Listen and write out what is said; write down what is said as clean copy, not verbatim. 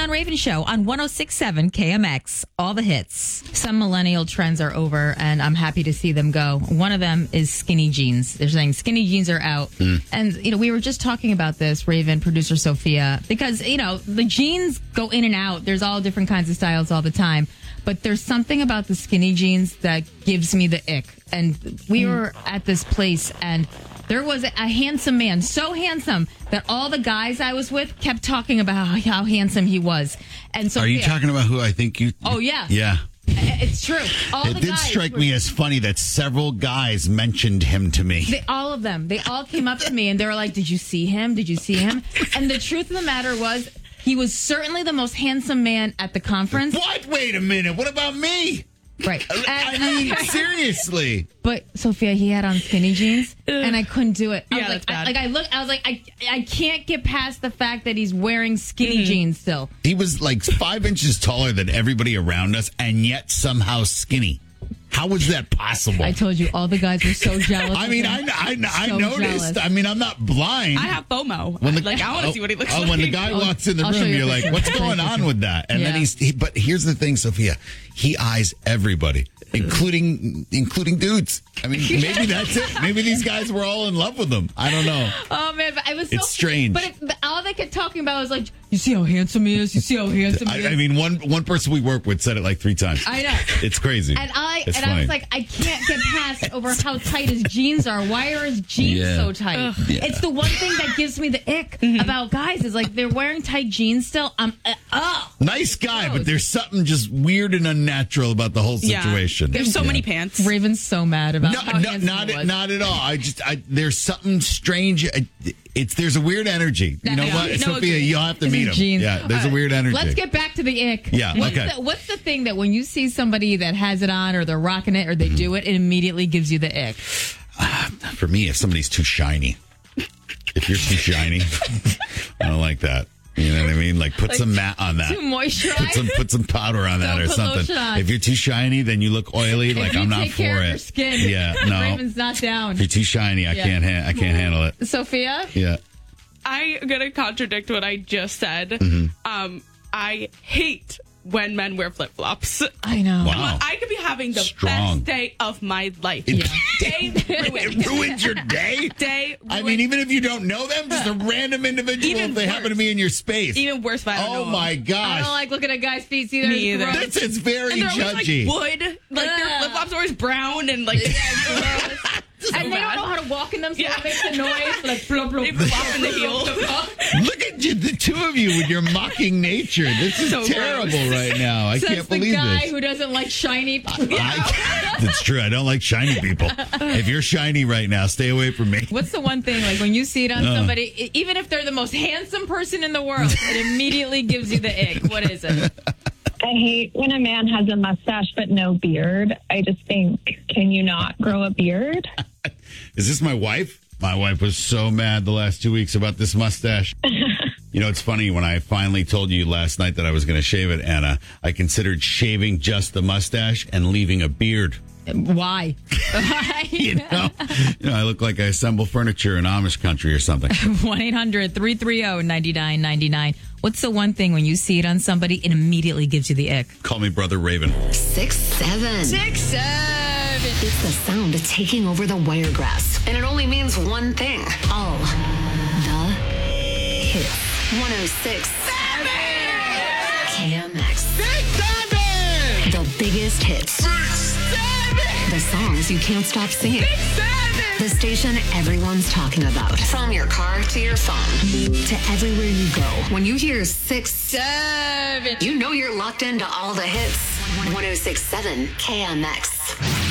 on Raven Show on 106.7 KMX. All the hits. Some millennial trends are over, and I'm happy to see them go. One of them is skinny jeans. They're saying skinny jeans are out. And, we were just talking about this, Raven, producer Sophia, because, the jeans go in and out. There's all different kinds of styles all the time. But there's something about the skinny jeans that gives me the ick. And we were at this place, and there was a handsome man, so handsome that all the guys I was with kept talking about how handsome he was. And so, are you talking about who I think you? Oh, yeah. Yeah. It's true. It did strike me as funny that several guys mentioned him to me. All of them. They all came up to me and they were like, "Did you see him? Did you see him?" And the truth of the matter was, he was certainly the most handsome man at the conference. What? Wait a minute. What about me? Right. I mean, seriously. But Sophia, he had on skinny jeans, and I couldn't do it. I was that's bad. I was like, I can't get past the fact that he's wearing skinny jeans still. He was like 5 inches taller than everybody around us, and yet somehow skinny. How was that possible? I told you, all the guys were so jealous. I mean, I noticed. I mean, I'm not blind. I have FOMO. I want to see what he looks like. When the guy walks in the room, you're like, what's going on with that? And then but here's the thing, Sophia. He eyes everybody, including dudes. I mean, maybe that's it. Maybe these guys were all in love with him. I don't know. Oh, man. But it's strange. But all they kept talking about was like, you see how handsome he is? You see how handsome he is? I mean, one person we work with said it like 3 times. I know. It's crazy. And I was like, I can't get past over how tight his jeans are. Why are his jeans so tight? Yeah. It's the one thing that gives me the ick about guys is like they're wearing tight jeans still. Nice guy, but there's something just weird and unnatural about the whole situation. There's so many pants. Raven's so mad about how handsome he was. Not at all. There's something strange. There's a weird energy. You know what, Sophia? You'll have to meet him. Jeans. Yeah, there's a weird energy. Let's get back to the ick. Yeah, What's the thing that when you see somebody that has it on or they're rocking it or they do it, it immediately gives you the ick? For me, if somebody's too shiny. If you're too shiny, I don't like that. You know what I mean? Like put some matte on that. Too moisturized. Put some powder on that or something. On. If you're too shiny, then you look oily. Like I'm not for it. Your skin. Yeah, no. Raven's not down. If you're too shiny, I can't handle it. Sophia? Yeah. I'm gonna contradict what I just said. I hate when men wear flip flops. I know. Wow. I could be having the best day of my life. Yeah. Day ruined. It ruins your day? Day ruined. I mean, even if you don't know them, just a random individual, if they happen to be in your space. Even worse if I don't know them. My gosh. I don't like looking at guys' feet either. Me either. This is very and they're always, judgy. like wood. Like their flip flops are always brown and like gross. And they don't know how to walk in them, so it makes the noise. Like, blub, blub, they flop in the heel. Look at you, the two of you with your mocking nature. This is so terrible gross. right now. I can't believe this. The guy this. who doesn't like shiny people. That's true. I don't like shiny people. If you're shiny right now, stay away from me. What's the one thing, like when you see it on somebody, even if they're the most handsome person in the world, it immediately gives you the ick? What is it? I hate when a man has a mustache but no beard. I just think, can you not grow a beard? Is this my wife? My wife was so mad the last 2 weeks about this mustache. You know, it's funny, when I finally told you last night that I was going to shave it, Anna, I considered shaving just the mustache and leaving a beard. Why? you know, I look like I assemble furniture in Amish country or something. 1-800-330-9999. What's the one thing when you see it on somebody, it immediately gives you the ick? Call me Brother Raven. 6-7. 6-7. It's the sound of taking over the wiregrass. And it only means one thing. All the hits. 106.7 KMX. 6-7. The biggest hits. 6-7. The songs you can't stop singing. 6-7. The station everyone's talking about. From your car to your phone. To everywhere you go. When you hear 6-7, you know you're locked into all the hits. 106.7 KMX.